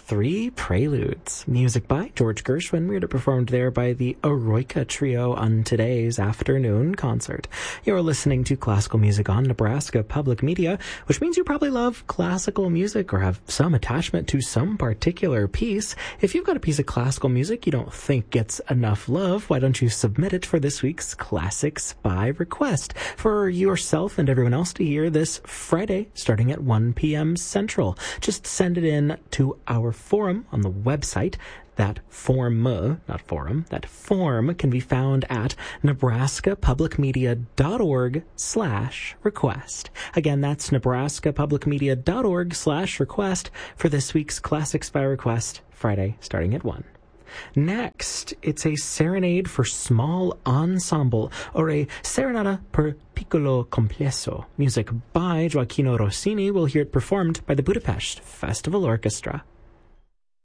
Three Preludes. Music by George Gershwin. We are performed there by the Eroica Trio on today's afternoon concert. You're listening to classical music on Nebraska Public Media, which means you probably love classical music or have some attachment to some particular piece. If you've got a piece of classical music you don't think gets enough love, why don't you submit it for this week's Classics by Request for yourself and everyone else to hear this Friday starting at 1 p.m. Central. Just send it in to our forum on the website. That form, not forum, that form can be found at nebraskapublicmedia.org/request. Again, that's nebraskapublicmedia.org/request for this week's Classics by Request, Friday, starting at 1. Next, it's a serenade for small ensemble, or a serenata per piccolo complesso. Music by Gioacchino Rossini. We'll hear it performed by the Budapest Festival Orchestra.